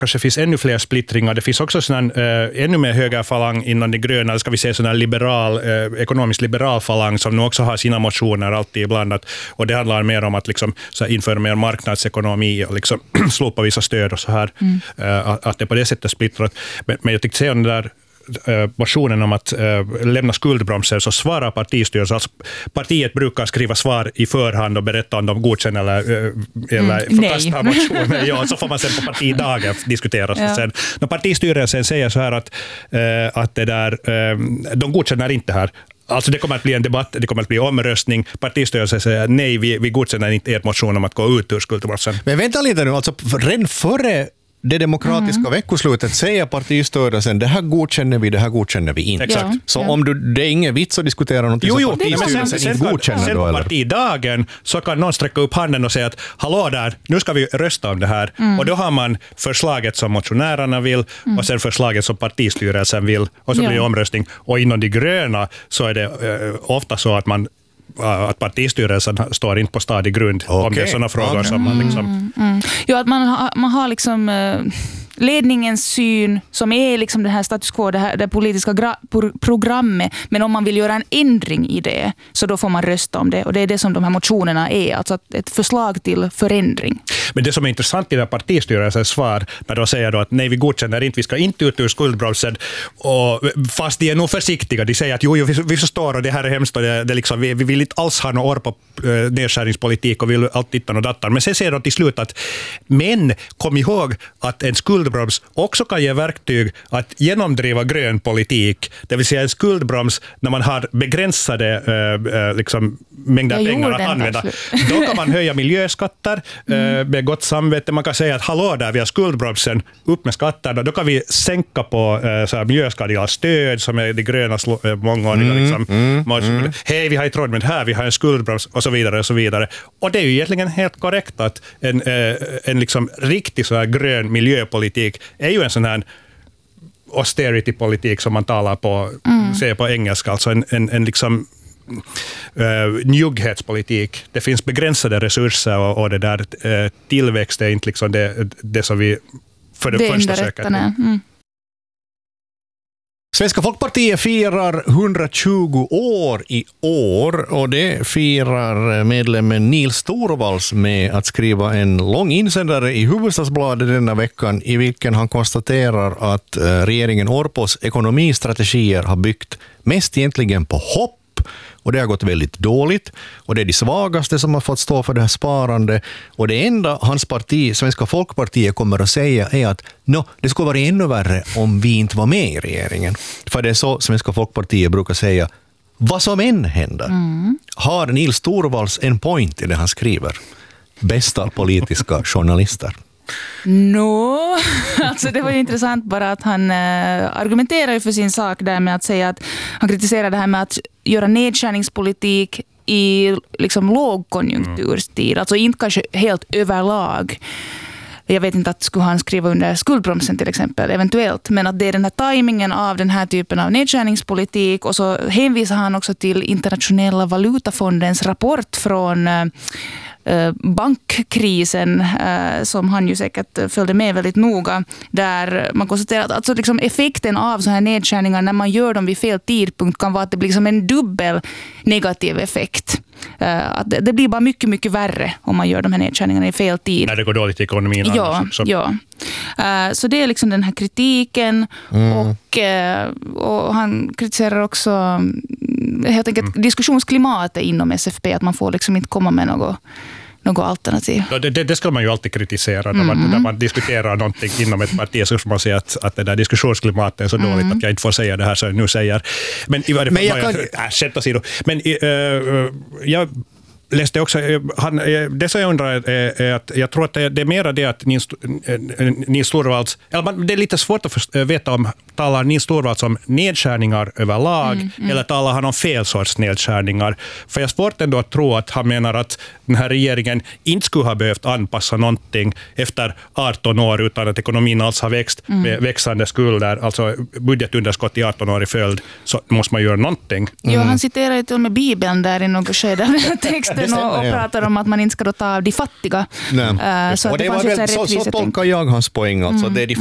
kanske finns ännu fler splittringar. Det finns också sån ännu mer högerfalang inom det gröna. Ska vi säga sån här ekonomiskt liberal falang som nu också har sina motioner alltid ibland. Och det handlar mer om att liksom, så här, införa mer marknadsekonomi och liksom, slopa vissa stöd och så här. Att det på det sättet splittrat. Men jag tyckte säga om det där motionen om att lämna skuldbromser, så svarar partistyrelsen. Alltså, partiet brukar skriva svar i förhand och berätta om de godkänner eller förkastar motionen. Ja, så får man sen på partidagen diskutera. Ja. Sen, när partistyrelsen säger så här att det där, de godkänner inte här. Alltså det kommer att bli en debatt, det kommer att bli omröstning. Partistyrelsen säger nej, vi godkänner inte er motion om att gå ut ur skuldbromsen. Men vänta lite nu, alltså redan före det demokratiska veckoslutet säger partistyrelsen det här godkänner vi inte. Exakt. Så om det är ingen vits att diskutera någonting som partistyrelsen inte godkänner sen då, på partidagen så kan någon sträcka upp handen och säga att hallå där, nu ska vi rösta om det här. Och då har man förslaget som motionärerna vill och sen förslaget som partistyrelsen vill och så blir det omröstning. Och inom de gröna så är det ofta så att att partistyrelsen står inte på stadig grund om det är sådana frågor som man liksom... Jo, att man har liksom ledningens syn som är liksom det här status quo, det politiska programmet, men om man vill göra en ändring i det så då får man rösta om det, och det är det som de här motionerna är, alltså ett förslag till förändring. Men det som är intressant i den partistyrelsens svar när de säger då att nej, vi godkänner inte, vi ska inte ut ur skuldbromsen, och fast de är nog försiktiga, de säger att jo vi förstår och det här är hemskt och det liksom, vi vill inte alls ha några år på nedskärningspolitik och vill allt dittan och dattan, men sen säger de till slut att men kom ihåg att en skuldbroms också kan ge verktyg att genomdriva grön politik, det vill säga en skuldbroms när man har begränsade liksom, mängder pengar att använda. Då kan man höja miljöskatter med gott samvete. Man kan säga att hallå där, vi har skuldbromsen, upp med skatterna. Då kan vi sänka på så här miljöskadliga stöd som är det gröna mångåriga. Liksom. Hej, vi har inte råd med det här, vi har en skuldbroms och så vidare och så vidare. Och det är ju egentligen helt korrekt att en liksom riktig så här grön miljöpolitik är ju en sån här austerity-politik som man talar på, säger på engelska, alltså en liksom njugghetspolitik. Det finns begränsade resurser och det där tillväxt är inte liksom det som vi för det första söker. Svenska Folkpartiet firar 120 år i år, och det firar medlemmen Nils Torvalds med att skriva en lång insändare i Hufvudstadsbladet denna veckan i vilken han konstaterar att regeringen Orpos ekonomistrategier har byggt mest egentligen på hopp, och det har gått väldigt dåligt, och det är de svagaste som har fått stå för det här sparande, och det enda hans parti, Svenska Folkpartiet, kommer att säga är att det skulle vara ännu värre om vi inte var med i regeringen. För det är så Svenska Folkpartiet brukar säga, vad som än händer. Har Nils Torvalds en point i det han skriver? Bästa politiska journalister. Alltså det var ju intressant bara att han argumenterar ju för sin sak där med att säga att han kritiserar det här med att göra nedskärningspolitik i liksom lågkonjunkturstid, alltså inte kanske helt överlag. Jag vet inte att skulle han skriva under skuldbromsen till exempel, eventuellt, men att det är den här tajmingen av den här typen av nedskärningspolitik, och så hänvisar han också till Internationella valutafondens rapport från bankkrisen som han ju säkert följde med väldigt noga, där man konstaterar att alltså liksom effekten av så här nedskärningar när man gör dem vid fel tidpunkt kan vara att det blir som en dubbel negativ effekt. Att det blir bara mycket, mycket värre om man gör de här nedskärningarna i fel tid. När det går dåligt i ekonomin. Ja. Så det är liksom den här kritiken och han kritiserar också helt enkelt diskussionsklimatet inom SFP, att man får liksom inte komma med något alternativ. Det ska man ju alltid kritisera när man diskuterar någonting inom ett parti, så får man säga att det där diskussionsklimatet är så dåligt att jag inte får säga det här som jag nu säger. Men i varje fall, jag läste också, det som jag undrar är att jag tror att det är mer det att Nils Torvalds, det är lite svårt att veta om talar Nils Torvalds om nedskärningar överlag eller talar han om fel sorts nedskärningar. För jag är svårt ändå att tro att han menar att den här regeringen inte skulle ha behövt anpassa någonting efter 18 år utan att ekonomin alls har växt med växande skulder, alltså budgetunderskott i 18 år i följd, så måste man göra någonting. Ja, han citerar ju till och med Bibeln där i något skede av den här texten. mitten och pratar om att man inte ska då ta av de fattiga. Nej. Så och att det fanns var ju väl, så rättvisetänk. tolkar jag hans poäng. Alltså. Det är de